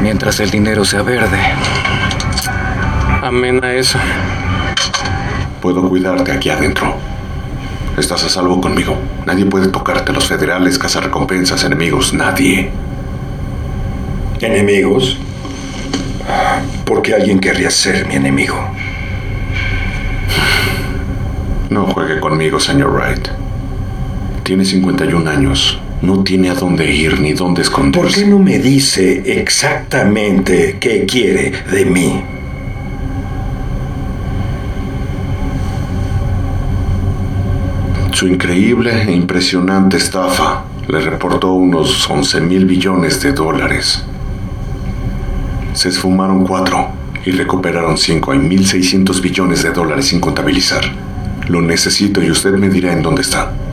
mientras el dinero sea verde. Amén a eso. Puedo cuidarte aquí adentro. Estás a salvo conmigo. Nadie puede tocarte. Los federales, cazarrecompensas, enemigos, nadie. ¿Enemigos? ¿Por qué alguien querría ser mi enemigo? No juegue conmigo, señor Wright. Tiene 51 años. No tiene a dónde ir ni dónde esconderse. ¿Por qué no me dice exactamente qué quiere de mí? Su increíble e impresionante estafa le reportó unos 11,000 billones de dólares. Se esfumaron 4 y recuperaron 5. Hay 1,600 billones de dólares sin contabilizar. Lo necesito y usted me dirá en dónde está.